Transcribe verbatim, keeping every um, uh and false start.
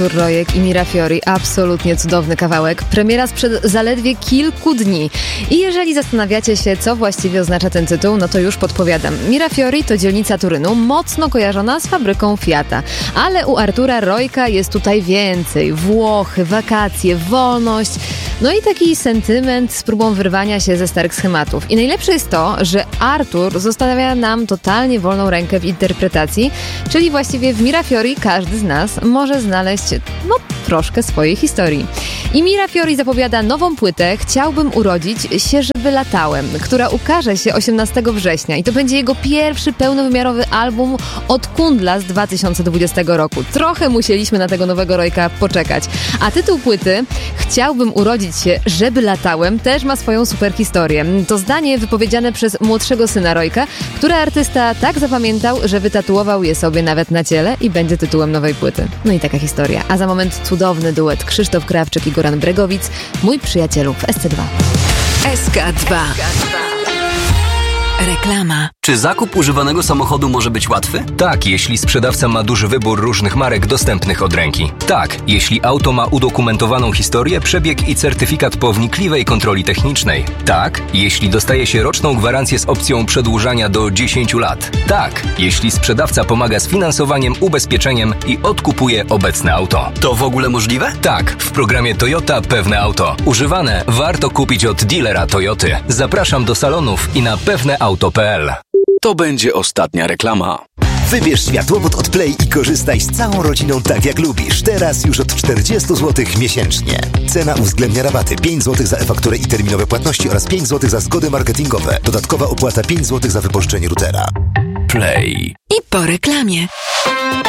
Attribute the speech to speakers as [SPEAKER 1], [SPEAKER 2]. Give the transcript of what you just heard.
[SPEAKER 1] Rojek i Mirafiori, absolutnie cudowny kawałek. Premiera sprzed zaledwie kilku dni. I jeżeli zastanawiacie się, co właściwie oznacza ten tytuł, no to już podpowiadam. Mirafiori to dzielnica Turynu, mocno kojarzona z fabryką Fiata. Ale u Artura Rojka jest tutaj więcej. Włochy, wakacje, wolność, no i taki sentyment z próbą wyrwania się ze starych schematów. I najlepsze jest to, że Artur zostawia nam totalnie wolną rękę w interpretacji, czyli właściwie w Mirafiori każdy z nas może znaleźć no troszkę swojej historii. I Mirafiori zapowiada nową płytę Chciałbym urodzić się, żeby latałem, która ukaże się osiemnastego września i to będzie jego pierwszy pełnowymiarowy album od Kundla z dwa tysiące dwudziestego roku. Trochę musieliśmy na tego nowego Rojka poczekać. A tytuł płyty Chciałbym urodzić się, żeby latałem też ma swoją super historię. To zdanie wypowiedziane przez młodszego syna Rojka, które artysta tak zapamiętał, że wytatuował je sobie nawet na ciele i będzie tytułem nowej płyty. No i taka historia. A za moment cudowny duet Krzysztof Krawczyk i Goran Bregowic, Mój przyjacielu w S C dwa.
[SPEAKER 2] S K dwa. Reklama.
[SPEAKER 3] Czy zakup używanego samochodu może być łatwy?
[SPEAKER 4] Tak, jeśli sprzedawca ma duży wybór różnych marek dostępnych od ręki. Tak, jeśli auto ma udokumentowaną historię, przebieg i certyfikat po wnikliwej kontroli technicznej. Tak, jeśli dostaje się roczną gwarancję z opcją przedłużania do dziesięciu lat. Tak, jeśli sprzedawca pomaga z finansowaniem, ubezpieczeniem i odkupuje obecne auto.
[SPEAKER 3] To w ogóle możliwe?
[SPEAKER 4] Tak, w programie Toyota Pewne Auto. Używane warto kupić od dealera Toyoty. Zapraszam do salonów i na pewneauto kropka p l.
[SPEAKER 3] To będzie ostatnia reklama.
[SPEAKER 5] Wybierz światłowód od Play i korzystaj z całą rodziną tak jak lubisz. Teraz już od czterdzieści złotych miesięcznie. Cena uwzględnia rabaty pięć złotych za e-fakturę i terminowe płatności oraz pięć złotych za zgody marketingowe. Dodatkowa opłata pięć złotych za wypożyczenie routera.
[SPEAKER 4] Play.
[SPEAKER 2] I po reklamie.